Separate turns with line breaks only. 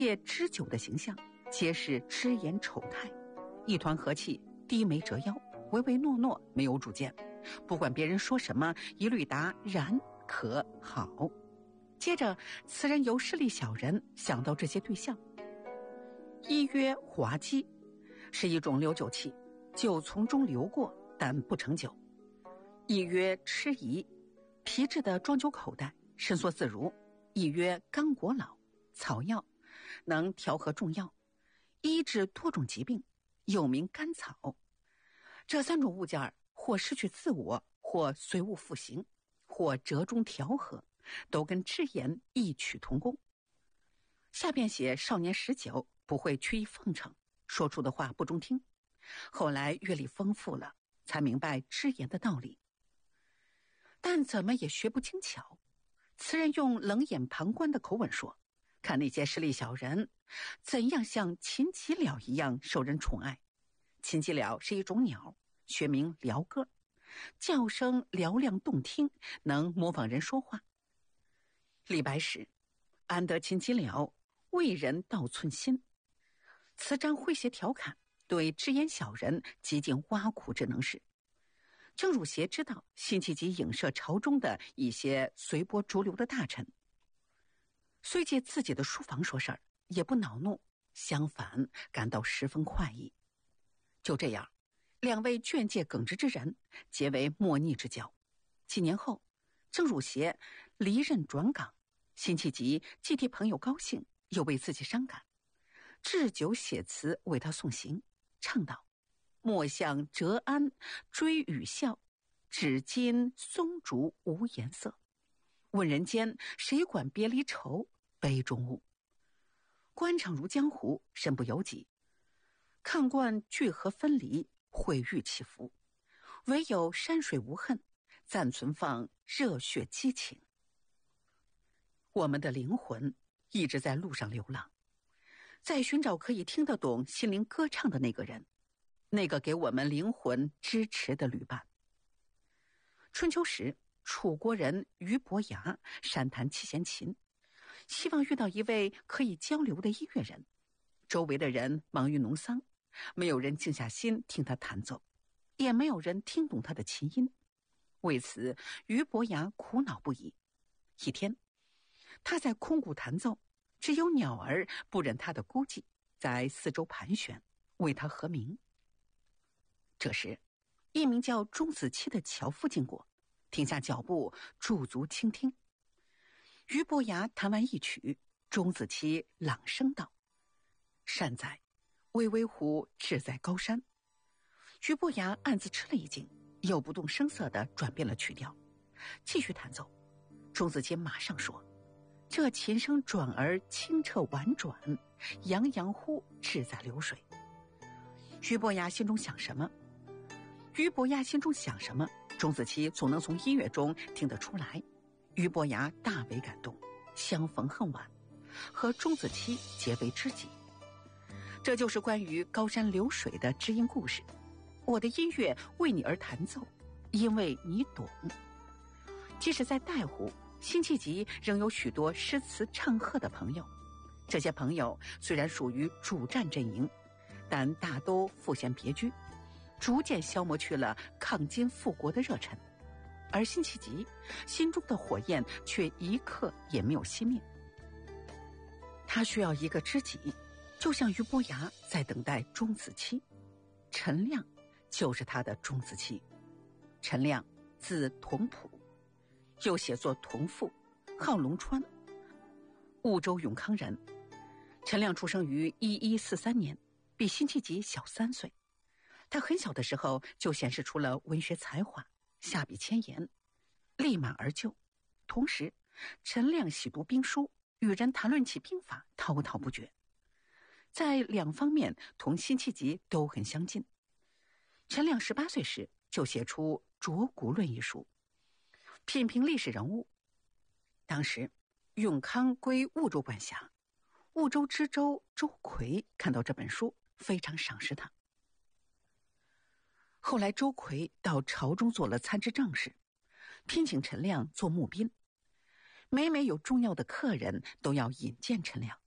业知酒的形象，皆是只言丑态，一团和气，低眉折腰，唯唯诺诺，没有主见，不管别人说什么，一律答然、可、好。接着词人由势利小人想到这些对象。一曰滑稽，是一种流酒器，酒从中流过，但不成酒。一曰痴疑，皮质的装酒口袋，伸缩自如。一曰刚果老，草药，能调和众药，医治多种疾病，又名甘草。这三种物件或失去自我，或随物复形，或折中调和，都跟只言异曲同工。下便写少年19不会曲意奉承，说出的话不中听，后来阅历丰富了，才明白只言的道理。但怎么也学不精巧，词人用冷眼旁观的口吻说，看那些势利小人怎样像秦吉鸟一样受人宠爱。秦吉鸟是一种鸟，学名鹩歌，叫声嘹亮动听，能模仿人说话。李白时，安得秦吉鸟，为人道寸心。词章诙谐调侃，对只言小人极尽挖苦之能事。郑汝谐知道辛弃疾影射朝中的一些随波逐流的大臣，虽借自己的书房说事儿，也不恼怒，相反感到十分快意。就这样，两位劝诫耿直之人结为莫逆之交。几年后，郑汝谐离任转岗，辛弃疾既替朋友高兴，又为自己伤感，置酒写词为他送行，唱道：莫向折鞍追雨笑，只今松竹无颜色。问人间谁管别离愁，杯中物。官场如江湖，身不由己，看惯聚合分离，会欲起伏，唯有山水无恨，暂存放热血激情。我们的灵魂一直在路上流浪，在寻找可以听得懂心灵歌唱的那个人，那个给我们灵魂支持的旅伴。春秋时，楚国人俞伯牙善弹七弦琴，希望遇到一位可以交流的音乐人。周围的人忙于农桑，没有人静下心听他弹奏，也没有人听懂他的琴音。为此，俞伯牙苦恼不已。一天，他在空谷弹奏，只有鸟儿不忍他的孤寂，在四周盘旋，为他和鸣。这时，一名叫钟子期的樵夫经过，停下脚步，驻足倾听。俞伯牙弹完一曲，钟子期朗声道：善哉，巍巍乎志在高山。俞伯牙暗自吃了一惊，又不动声色地转变了曲调，继续弹奏。钟子期马上说：这琴声转而清澈婉转，洋洋乎志在流水。俞伯牙心中想什么，钟子期总能从音乐中听得出来。俞伯牙大为感动，相逢恨晚，和钟子期结为知己。这就是关于高山流水的知音故事。我的音乐为你而弹奏，因为你懂。即使在带湖，辛弃疾仍有许多诗词唱和的朋友。这些朋友虽然属于主战阵营，但大都赋闲别居，逐渐消磨去了抗金复国的热忱。而辛弃疾心中的火焰却一刻也没有熄灭。他需要一个知己，就像俞伯牙在等待钟子期。陈亮就是他的钟子期。陈亮字同甫，又写作同父，号龙川，婺州永康人。陈亮出生于1143年，比辛弃疾小3岁。他很小的时候就显示出了文学才华，下笔千言，立马而就。同时，陈亮喜读兵书，与人谈论起兵法，滔滔不绝，在两方面同辛弃疾都很相近。陈亮18岁时就写出《酌古论》一书，品评历史人物。当时永康归婺州管辖，婺州知州周奎看到这本书，非常赏识他。后来周奎到朝中做了参知政事，聘请陈亮做募宾，每有重要的客人都要引荐陈亮。